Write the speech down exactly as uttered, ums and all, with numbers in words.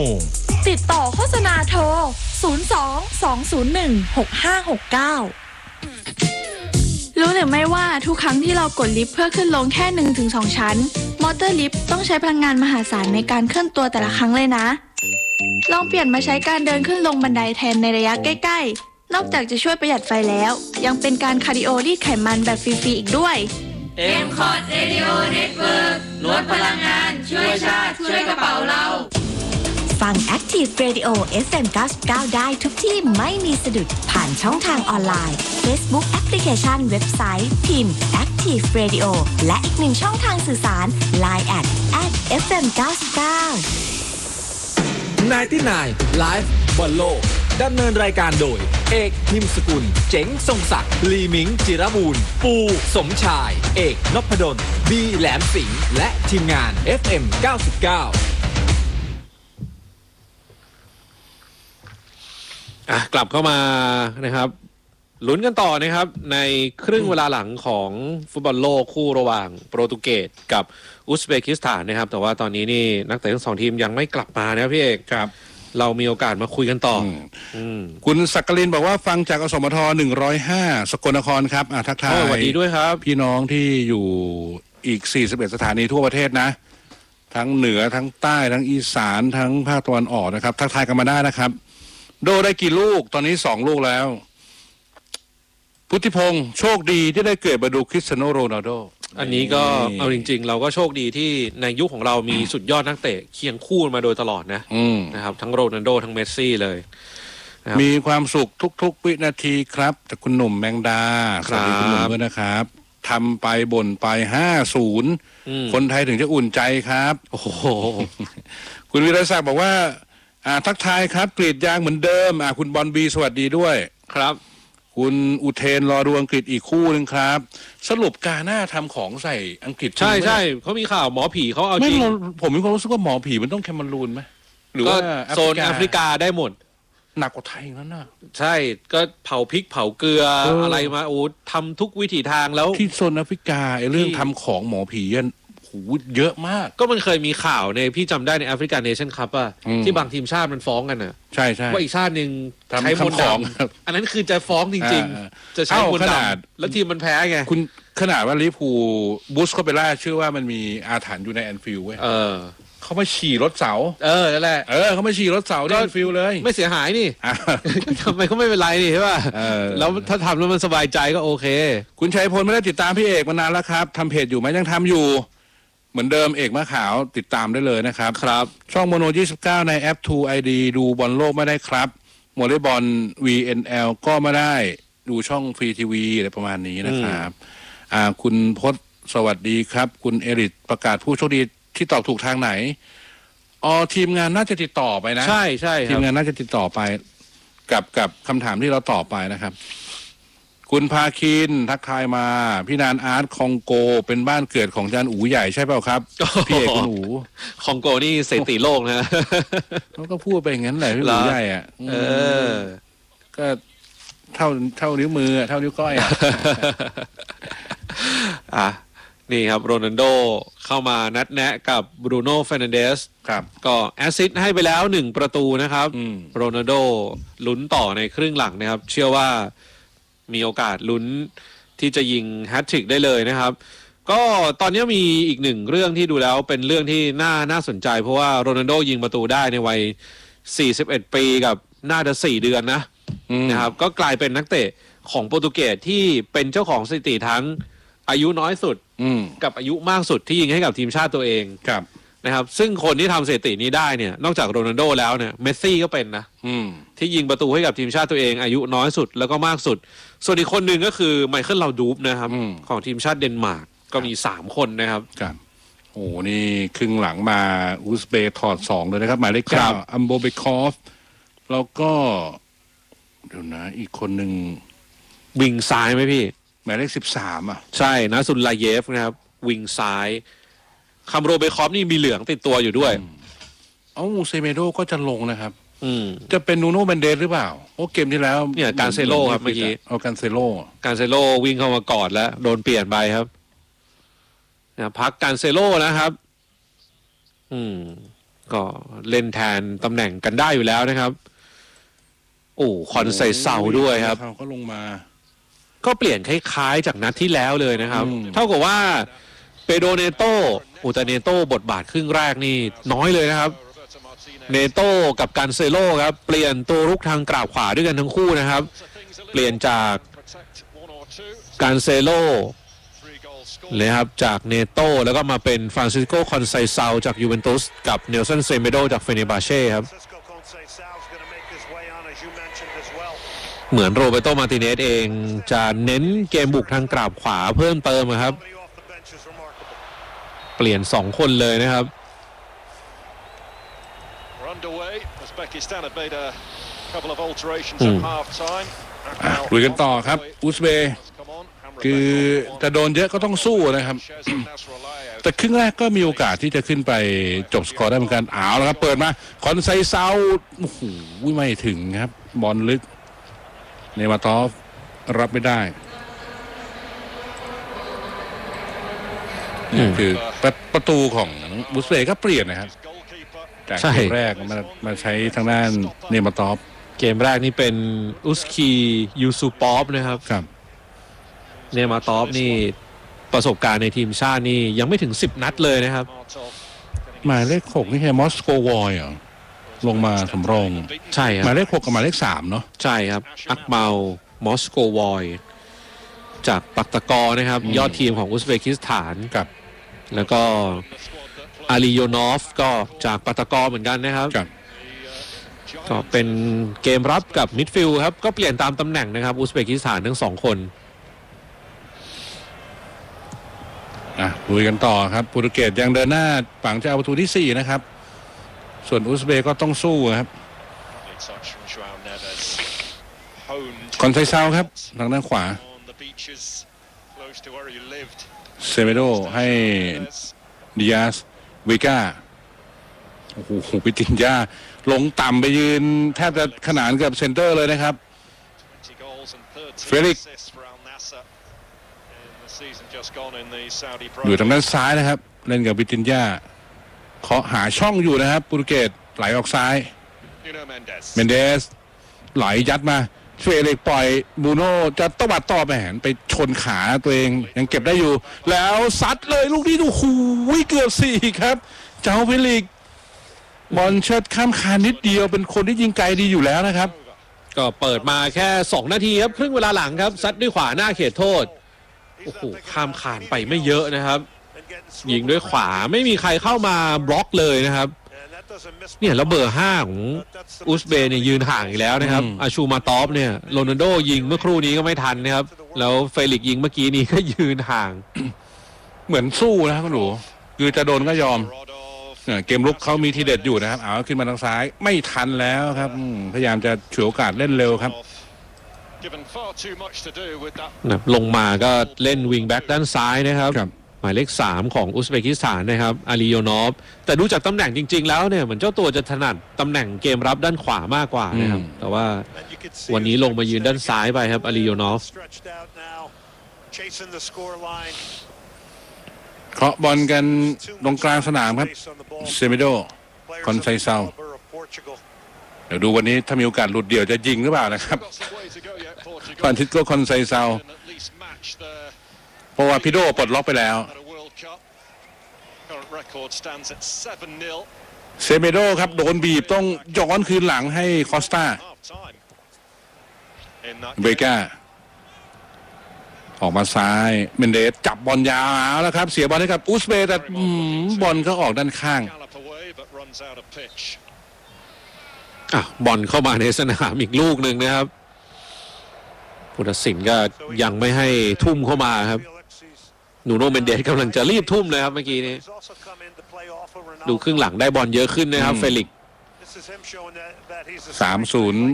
ติดต่อโฆษณาโทรศูนย์ สอง สอง ศูนย์ หนึ่ง หก ห้า หก เก้ารู้หรือไม่ว่าทุกครั้งที่เรากดลิฟต์เพื่อขึ้นลงแค่ หนึ่งถึงสอง ชั้นมอเตอร์ลิฟต์ต้องใช้พลังงานมหาศาลในการเคลื่อนตัวแต่ละครั้งเลยนะลองเปลี่ยนมาใช้การเดินขึ้นลงบันไดแทนในระยะใกล้ๆนอกจากจะช่วยประหยัดไฟแล้วยังเป็นการคาร์ดิโอรีดไขมันแบบฟรีๆอีกด้วยเอ็ม คอร์ด Radio Network ลดพลังงานช่วยชาติช่วยกระเป๋าเราฟัง Active Radio เอฟ เอ็ม เก้าสิบเก้า ได้ทุกที่ไม่มีสะดุดผ่านช่องทางออนไลน์ Facebook แอปพลิเคชันเว็บไซต์พิมพ์ Active Radio และอีกหนึ่งช่องทางสื่อสาร ไลน์ แอท แอท เอฟ เอ็ม เก้าสิบเก้าไนน์ตี้ไนน์ Live บอลโลกดำเนินรายการโดยเอกหิมสกุลเจ๋งทรงศักดิ์ลีมิงจิรบูรณ์ปูสมชายเอกนพดลบีแหลมสิงห์และทีมงาน เอฟ เอ็ม เก้าสิบเก้าอ่ะกลับเข้ามานะครับลุ้นกันต่อนะครับในครึ่งเวลาหลังของฟุตบอลโลกคู่ระหว่างโปรตุเกสกับอุซเบกิสถานนะครับแต่ว่าตอนนี้นี่นักเตะทั้งสองทีมยังไม่กลับมานะครับพี่เอกครับเรามีโอกาสมาคุยกันต่อคุณศักดิ์ลินบอกว่าฟังจากอสมทหนึ่งร้อยห้าสกลนครครับอ่ะทักทายสวัสดีด้วยครับพี่น้องที่อยู่อีกสี่สิบเอ็ดสถานีทั่วประเทศนะทั้งเหนือทั้งใต้ทั้งอีสานทั้งภาคตะวันออกนะครับทักทายกันมาได้นะครับโดได้กี่ลูกตอนนี้สองลูกแล้วพุทธิพงศ์โชคดีที่ได้เกิดมาดูคริสเตียโนโรนัลโดอันนี้ก็เอาจริงๆเราก็โชคดีที่ในยุคของเรามีสุดยอดนักเตะเคียงคู่มาโดยตลอดนะนะครับทั้งโรนัลโดทั้งเมสซี่เลยมีความสุขทุกๆวินาทีครับแต่คุณหนุ่มแมงดาสวัสดีคุณหนุ่มด้วยนะครับทำไปบ่นไปห้าศูนย์คนไทยถึงจะอุ่นใจครับโอ้โหคุณวิรศักดิ์บอกว่าอ่าทักทายครับกรีดยางเหมือนเดิมอ่าคุณบอลบีสวัสดีด้วยครับคุณอุเทนรอดูอังกฤษอีกคู่นึงครับสรุปกาหน้าทำของใส่อังกฤษใช่ใช่เขามีข่าวหมอผีเขาเอาจริงผมมีความรู้สึกว่าหมอผีมันต้องแคมรูนไหมหรือว่าโซนแอฟริกาได้หมดหนักกว่าไทยนั่นน่ะใช่ก็เผาพริกเผาเกลืออะไรมาโอ้ทำทุกวิถีทางแล้วที่โซนแอฟริกาไอ้เรื่องทำของหมอผีโหเยอะมากก็มันเคยมีข่าวในพี่จำได้ในแอฟริกาเนชั่นคัพอ่ะที่บางทีมชาติมันฟ้องกันอ่ะใช่ใช่ว่าอีกชาติหนึ่งใช้มนต์ดำอันนั้นคือจะฟ้องจริงๆจะใช้มนต์ดำแล้วทีมมันแพ้ไงคุณขนาดว่าลิเวอร์พูลบูสโคเปล่าเชื่อว่ามันมีอาถรรพ์อยู่ในแอนฟิลด์เว้ยเขามาฉี่รถเสาเออนั่นแหละเออเขามาฉี่รถเสาที่แอนฟิลด์เลยไม่เสียหายนี่ทำไมเขาไม่เป็นไรนี่ใช่ป่ะแล้วถ้าทำแล้วมันสบายใจก็โอเคคุณชัยพลไม่ได้ติดตามพี่เอกมานานแล้วครับทำเพจอยู่ไหมยังทำอยู่เหมือนเดิมเอกมะขาวติดตามได้เลยนะครับครับช่องโมโนยี่สิบเก้าในแอป ทู ไอ ดี ดูบอลโลกไม่ได้ครับวอลเลย์บอล วี เอ็น แอล ก็ไม่ได้ดูช่องฟรีทีวีอะไรประมาณนี้นะครับอ่าคุณพจน์สวัสดีครับคุณเอริทประกาศผู้โชคดีที่ตอบถูกทางไหนอ๋อทีมงานน่าจะติดต่อไปนะใช่ใช่ทีมงานน่าจะติดต่อไปกับกับคำถามที่เราตอบไปนะครับคุณพาคินทักทายมาพี่นานอาร์ตคองโกเป็นบ้านเกิดของอาจารย์อู๋ใหญ่ใช่เปล่าครับพี่เอกคุณอู๋คองโกนี่เศรษฐีโลกนะเขาก็พูดไปอย่างนั้นแหละพี่อู๋ใหญ่อ่ะเออก็เท่าเท่านิ้วมือเท่านิ้วก้อยอ่ะอ่ะนี่ครับโรนัลโดเข้ามานัดแนะกับบรูโน่เฟร์นันเดสครับก็แอสซิสต์ให้ไปแล้วหนึ่งประตูนะครับโรนัลโดลุ้นต่อในครึ่งหลังนะครับเชื่อว่ามีโอกาสลุ้นที่จะยิงแฮตทริกได้เลยนะครับก็ตอนนี้มีอีกหนึ่งเรื่องที่ดูแล้วเป็นเรื่องที่น่าน่าสนใจเพราะว่าโรนัลโดยิงประตูได้ในวัยสี่สิบเอ็ดปีกับน่าจะสี่เดือนนะนะครับก็กลายเป็นนักเตะของโปรตุเกสที่เป็นเจ้าของสถิติทั้งอายุน้อยสุดกับอายุมากสุดที่ยิงให้กับทีมชาติตัวเองนะครับซึ่งคนที่ทำสถิตินี้ได้เนี่ยนอกจากโรนัลโดแล้วเนี่ยเมสซี่ก็เป็นนะที่ยิงประตูให้กับทีมชาติตัวเองอายุน้อยสุดแล้วก็มากสุดส่วนอีกคนหนึ่งก็คือไมเคิลลาวดูฟนะครับของทีมชาติเดนมาร์กก็มีสามคนนะครับครับโอ้นี่ครึ่งหลังมาอุซเบย์ถอดสองเลยนะครับหมายเลขเก้าอัมโบเบคอฟแล้วก็เดี๋ยวนะอีกคนหนึ่งวิงซ้ายไหมพี่หมายเลขสิบสามอ่ะใช่นะซุนลาเยฟนะครับวิงซ้ายคัมโรเบคอฟนี่มีเหลืองติดตัวอยู่ด้วยเอ้าเซเมโดก็จะลงนะครับจะเป็นนูโน่เบนเดสหรือเปล่าโอ้เกมที่แล้วเนี่ยการเซโลครับเมื่อกี้เอาการเซโลการเซโลวิ่งเข้ามากอดแล้วโดนเปลี่ยนไปครับเนี่ยพักการเซโลนะครับอืมก็เล่นแทนตำแหน่งกันได้อยู่แล้วนะครับโอ้คอนไซเซาด้วยครับเขาก็ลงมาก็เปลี่ยนคล้ายๆจากนัดที่แล้วเลยนะครับเท่ากับว่าเปโดเนโตอุตเนโตบทบาทครึ่งแรกนี่น้อยเลยนะครับเนโตกับการเซโลครับเปลี่ยนตัวรุกทางกราบขวาด้วยกันทั้งคู่นะครับเปลี่ยนจากการเซโลเลยครับจากเนโตแล้วก็มาเป็นฟรานซิสโกคอนไซเซาจากยูเวนตุสกับเนลสันเซเมโดจากเฟเนบาเช่ครับเหมือนโรเบโตมาร์ติเนสเองจะเน้นเกมบุกทางกราบขวาเพิ่มเติมครับเปลี่ยนสองคนเลยนะครับลุยกันต่อครับอุซเบย์คือจะโดนเยอะก็ต้องสู้นะครับ แต่ครึ่งแรกก็มีโอกาสที่จะขึ้นไปจบสกอร์ได้เหมือนกันอ้าวแล้วครับเปิดมาคอนไซเซาโอ้โหไม่ถึงครับบอลลึกเนมาตอฟรับไม่ได้คือประตูของบุสเบย์ก็เปลี่ยนนะครับจากเกมแรกมามาใช้ทางด้านเนมาตอฟเกมแรกนี่เป็นอุสคียูซูปอฟนะครับครับเนมาตอฟนี่ประสบการณ์ในทีมชาตินี่ยังไม่ถึงสิบนัดเลยนะครับหมายเลขหกนี่แค่มอสโกวอยเหรอลงมาสำรองใช่ครับหมายเลขหกกับหมายเลขสามเนาะใช่ครับอักเมามอสโกวอยจากปักตะกอนะครับยอดทีมของอุซเบกิสถานกับแล้วก็อาลีโยนอฟก็จากปักตะกอเหมือนกันนะครับก็เป็นเกมรับกับมิดฟิลด์ครับก็เปลี่ยนตามตำแหน่งนะครับอุซเบกิสถานทั้งสองคนอ่ะลุยกันต่อครับโปรตุเกสยังเดินหน้าฝังจะเอาประตูที่สี่นะครับส่วนอุซเบย์ก็ต้องสู้ครับคอนไซเซาครับทางด้านขวาเซเมโดให้ดิอาสเวก้าโอ้โหปิตินยาลงต่ำไปยืนแทบจะขนานกับเซนเตอร์เลยนะครับเฟลิกอยู่ทางด้านซ้ายนะครับเล่นกับปิตินยาเคาะหาช่องอยู่นะครับโปรตุเกสไหลออกซ้ายเมนเดสไหลยัดมาเฟเล็กปล่อยบูโน่จะตวัดต่อแหนไปชนขาตัวเองยังเก็บได้อยู่แล้วซัดเลยลูกนี้ดูหูยเกือบสี่ครับเจ้าเฟลิกบอลเชิดข้ามคานนิดเดียวเป็นคนที่ยิงไกลดีอยู่แล้วนะครับก็เปิดมาแค่สองนาทีครับครึ่งเวลาหลังครับซัดด้วยขวาหน้าเขตโทษโอ้โหข้ามคานไปไม่เยอะนะครับยิงด้วยขวาไม่มีใครเข้ามาบล็อกเลยนะครับเนี่ยแล้วเบอร์ห้าของอุซเบย์เนี่ยยืนห่างอีกแล้วนะครับอาชูมาตอฟเนี่ยโรนัลโดยิงเมื่อครู่นี้ก็ไม่ทันนะครับแล้วเฟลิกยิงเมื่อกี้นี้ก็ยืนห่างเหมือนสู้นะครับคุณหนูคือจะโดนก็ยอมเกมลุกเขามีทีเด็ดอยู่นะครับเอาขึ้นมาทางซ้ายไม่ทันแล้วครับพยายามจะฉวยโอกาสเล่นเร็วครับลงมาก็เล่นวิงแบ็กด้านซ้ายนะครับหมายเลขสามของอุซเบกิสถานนะครับอาลีโยนอฟแต่ดูจากตำแหน่งจริงๆแล้วเนี่ยเหมือนเจ้าตัวจะถนัดตำแหน่งเกมรับด้านขวามากกว่านะครับแต่ว่าวันนี้ลงมายืนด้านซ้ายไปครับอาลีโยนอฟเคาะบอลกันตรงกลางสนามครับเซเมโดคอนไซเซาเดี๋ยวดูวันนี้ถ้ามีโอกาสหลุดเดี่ยวจะยิงหรือเปล่านะครับฟรานซิสโกคอนไซเซาเพราะว่าพิโดปลดล็อกไปแล้วเซเมโดครับโดนบีบต้องย้อนคืนหลังให้คอสตาเบก้าออกมาซ้ายเมนเดสจับบอลยาวแล้วครับเสียบอลให้กับอุซเบย์แต่บอลก็ออกด้านข้างอ่ะบอลเข้ามาในสนามอีกลูกหนึ่งนะครับผู้ตัดสินก็ยังไม่ให้ทุ่มเข้ามาครับนูโนเมนเดสกำลังจะรีบทุ่มเลยครับเมื่อกี้นี้ดูครึ่งหลังได้บอลเยอะขึ้นนะครับเฟลิกสามศูนย์